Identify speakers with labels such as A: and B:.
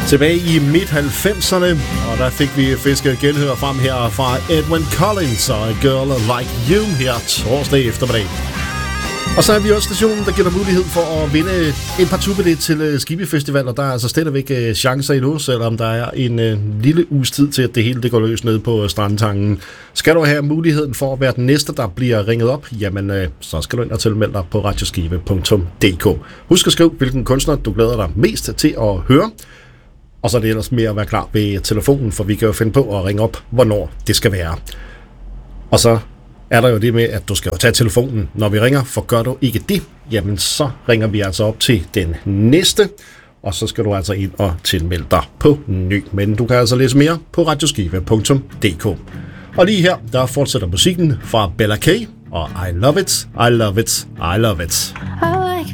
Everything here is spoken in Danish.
A: Tilbage i midt-90'erne, og der fik vi fisket genhør frem her fra Edwyn Collins og A Girl Like You her torsdag eftermiddag. Og så er vi også stationen, der giver dig mulighed for at vinde en parturbillet til Skiby Festival, og der er altså stadigvæk chancer endnu, selvom der er en lille uges tid til, at det hele det går løs ned på Strandtangen. Skal du have muligheden for at være den næste, der bliver ringet op, jamen så skal du ind og tilmelde dig på radioskive.dk. Husk at skrive, hvilken kunstner du glæder dig mest til at høre. Og så er det ellers mere at være klar ved telefonen, for vi kan jo finde på at ringe op, hvornår det skal være. Og så er der jo det med, at du skal jo tage telefonen, når vi ringer, for gør du ikke det, jamen så ringer vi altså op til den næste, og så skal du altså ind og tilmelde dig på ny. Men du kan altså læse mere på radioskive.dk. Og lige her, der fortsætter musikken fra Bella K. og I Love It, I Love It, I Love It.